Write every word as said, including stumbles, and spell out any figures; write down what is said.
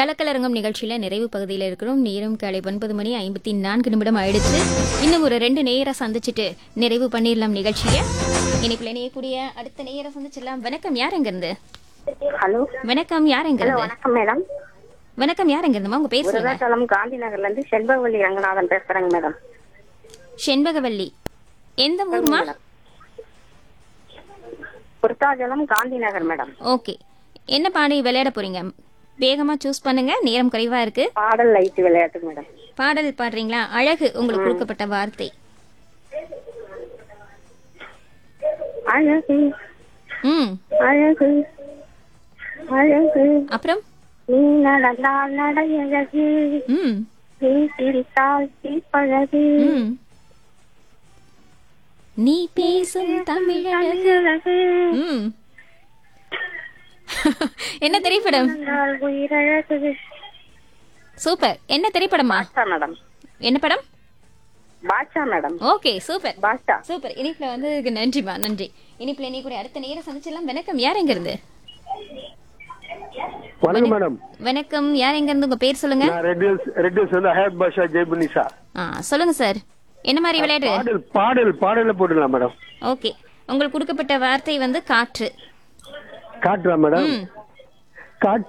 கலக்கலரங்கம் நிகழ்ச்சியில நிறைவு பகுதியில் இருக்கிறோம். நேரம் காலை ஒன்பது மணி ஐம்பத்தி நான்கு நிமிடம் ஆயிடுச்சு. இன்னும் ஒரு ரெண்டு நேரம் சந்திச்சுட்டு நிறைவு பண்ணிடலாம் நிகழ்ச்சியை. இனிப்புல இணையக்கூடிய அடுத்த நேரம் சந்திச்சிடலாம். வணக்கம், யார் எங்க இருந்து? ஹலோ வணக்கம், யார் எங்க ஹலோ இருந்து? வணக்கம் மேடம். வணக்கம், யார் எங்க இருந்துமா? உங்க பேர் சொல்லுங்க. விருதாச்சலம் காந்தி நகர்ல இருந்து செண்பகவல்லி ரங்கநாதன் பேசுறேங்க மேடம். செண்பகவல்லி, எந்த ஊர்மா? விருதாச்சலம் காந்தி நகர் மேடம். ஓகே, என்ன பாடி விளையாட போறீங்க? வேகமா சூஸ் பண்ணுங்க, நேரம் குறைவா இருக்கு. பாடல் லைட் விளையாட்டு மேடம். பாடல் பாடுறீங்களா? அழகு உங்களுக்கு கொடுக்கப்பட்ட வார்த்தை. அழகு ம் அழகு அழகு அப்புறம் நீ நடந்தால் நடையழகு, ம் நீ சிரித்தால் தீப்பழகு, ம் நீ பேசும் தமிழழகு. அழகு ம் என்ன திரைப்படம்? நடந்தால் உயிரழகு. சூப்பர். என்ன திரைப்படமா? பாஷா மேடம். என்ன படம்? பாஷா மேடம். ஓகே, சூப்பர் பாஷா. சூப்பர். இனிப்புல வந்து நன்றிமா, நன்றி. இனிப்புல நீ கூட அடுத்த நேரம் சந்திச்சிடலாம். வணக்கம், யார் எங்க இருந்து? வணக்கம் மேடம். வணக்கம், யார் எங்க இருந்து? உங்க பேர் சொல்லுங்க. நான் ரெட் ஹில்ஸ் ரெட் ஹில்ஸ் வந்து ஹயாத் பாஷா ஜெய்புனிசா. ஆ சொல்லுங்க சார், என்ன மாதிரி விளையாடு? பாடல் பாடல் பாடல போட்டுக்கலாம் மேடம். ஓகே, உங்களுக்கு கொடுக்கப்பட்ட வார்த்தை வந்து காற்று. காட்டுறா மேடம். ம் காற்று